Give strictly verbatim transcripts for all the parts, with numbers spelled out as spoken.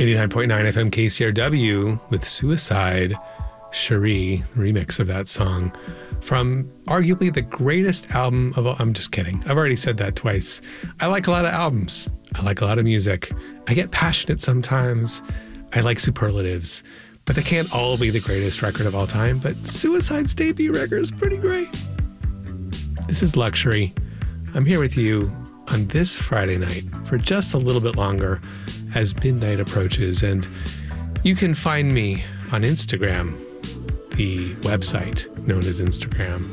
eighty-nine point nine F M K C R W with Suicide, Cherie, remix of that song from arguably the greatest album of all. I'm just kidding. I've already said that twice. I like a lot of albums. I like a lot of music. I get passionate sometimes. I like superlatives, but they can't all be the greatest record of all time. But Suicide's debut record is pretty great. This is Luxury. I'm here with you on this Friday night for just a little bit longer as midnight approaches. And you can find me on Instagram, the website known as Instagram,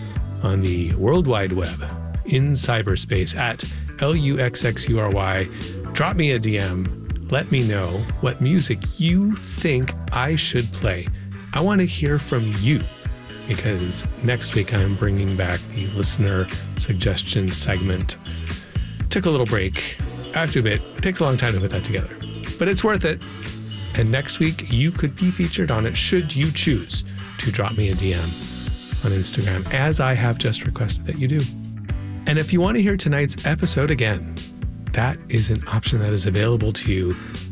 on the World Wide Web, in cyberspace at L U X X U R Y. Drop me a D M. Let me know what music you think I should play. I want to hear from you because next week I'm bringing back the listener suggestion segment. Took a little break. I have to admit, it takes a long time to put that together, but it's worth it. And next week you could be featured on it should you choose to drop me a D M on Instagram, as I have just requested that you do. And if you want to hear tonight's episode again, that is an option that is available to you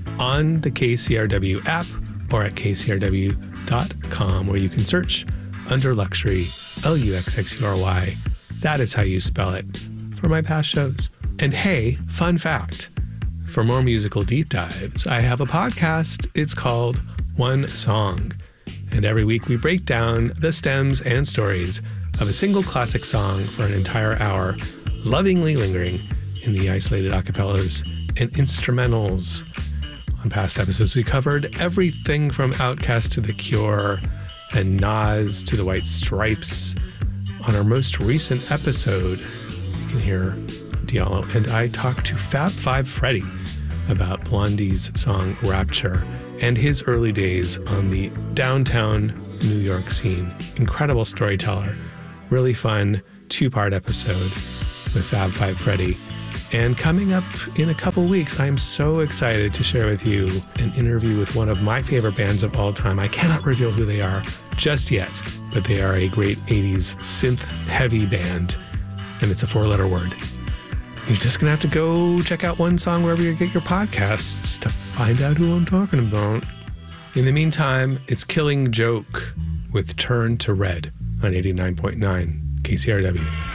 on the K C R W app or at K C R W dot com, where you can search under Luxury, L U X X U R Y. That is how you spell it, for my past shows. And hey, fun fact, for more musical deep dives, I have a podcast. It's called One Song. And every week we break down the stems and stories of a single classic song for an entire hour, lovingly lingering in the isolated acapellas and instrumentals. On past episodes, we covered everything from Outkast to The Cure and Nas to the White Stripes. On our most recent episode, you can hear Diallo and I talk to Fab Five Freddy about Blondie's song Rapture and his early days on the downtown New York scene. Incredible storyteller. Really fun two-part episode with Fab Five Freddy. And coming up in a couple weeks, I'm so excited to share with you an interview with one of my favorite bands of all time. I cannot reveal who they are just yet, but they are a great eighties synth-heavy band, and it's a four-letter word. You're just going to have to go check out One Song wherever you get your podcasts to find out who I'm talking about. In the meantime, it's Killing Joke with Turn to Red on eighty-nine point nine K C R W.